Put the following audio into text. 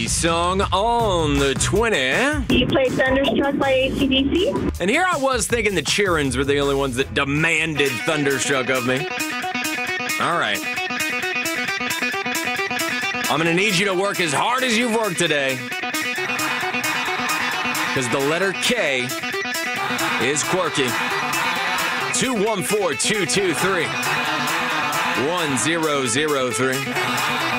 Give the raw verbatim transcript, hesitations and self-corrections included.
Quirky song on the twenty. You played Thunderstruck by A C D C? And here I was thinking the Cheerins were the only ones that demanded Thunderstruck of me. All right. I'm going to need you to work as hard as you've worked today. Because the letter K is quirky. two one four, two two three, one zero zero three.